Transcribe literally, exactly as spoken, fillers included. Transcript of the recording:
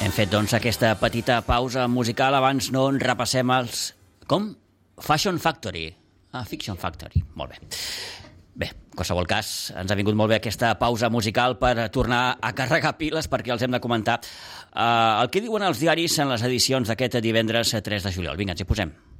Hem fet, doncs, aquesta petita pausa musical. Abans no en repassem els... Com? Fashion Factory. Ah, Fiction Factory. Molt bé. Bé, en qualsevol cas, ens ha vingut molt bé aquesta pausa musical per tornar a carregar piles, perquè els hem de comentar uh, el que diuen els diaris en les edicions d'aquest divendres tres de juliol. Vinga, ens hi posem.